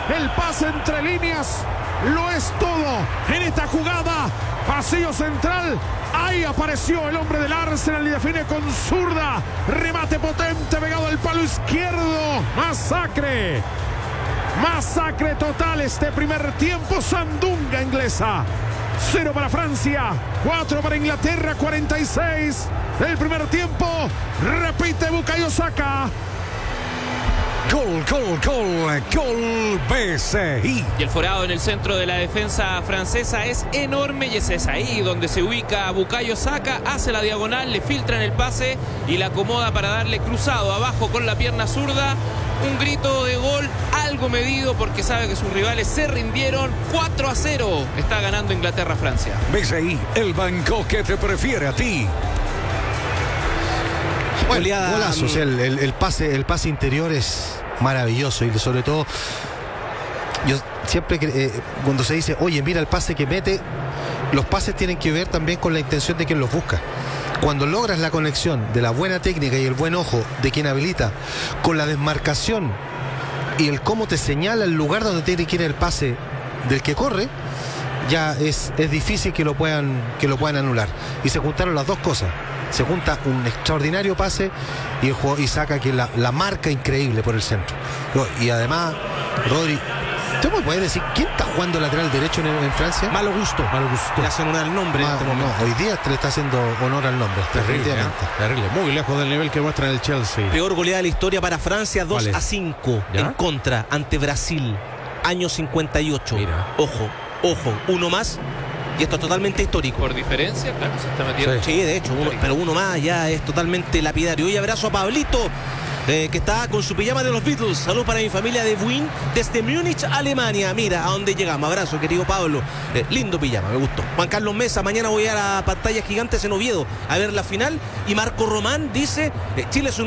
El pase entre líneas lo es todo en esta jugada. Pasillo central. Ahí apareció el hombre del Arsenal y define con zurda. Remate potente pegado al palo izquierdo. Masacre. Masacre total este primer tiempo. Sandunga inglesa. 0 para Francia, 4 para Inglaterra, 46 del primer tiempo. Repite Bukayo Saka. Gol BCI. Y el forado en el centro de la defensa francesa es enorme y es ahí donde se ubica Bukayo Saka, hace la diagonal, le filtran el pase y la acomoda para darle cruzado abajo con la pierna zurda. Un grito de gol algo medido porque sabe que sus rivales se rindieron. 4-0 está ganando Inglaterra a Francia. BCI, el banco que te prefiere a ti. Golazos, el pase interior es maravilloso y sobre todo yo siempre cuando se dice, oye, mira el pase que mete, los pases tienen que ver también con la intención de quien los busca. Cuando logras la conexión de la buena técnica y el buen ojo de quien habilita con la desmarcación y el cómo te señala el lugar donde tiene que ir el pase del que corre, ya es difícil que lo puedan anular. Y se juntaron las dos cosas. Se junta un extraordinario pase y el juego, y Saka que la marca increíble por el centro. Y además, Rodri, ¿tú me puedes decir quién está jugando lateral derecho en Francia? Malo gusto. Le hacen honor al nombre en este momento. No, hoy día le está haciendo honor al nombre. Terrible, terrible. Muy lejos del nivel que muestra el Chelsea. Peor goleada de la historia para Francia, 2-5 en contra ante Brasil, año 58. Mira. Ojo, uno más. Y esto es totalmente histórico. Por diferencia, claro, se está metiendo. Sí, de hecho, pero uno más ya es totalmente lapidario. Y abrazo a Pablito, que está con su pijama de los Beatles. Salud para mi familia de Buin, desde Múnich, Alemania. Mira a dónde llegamos. Abrazo, querido Pablo. Lindo pijama, me gustó. Juan Carlos Mesa, mañana voy a la pantalla gigante en Oviedo a ver la final. Y Marco Román dice, Chile es un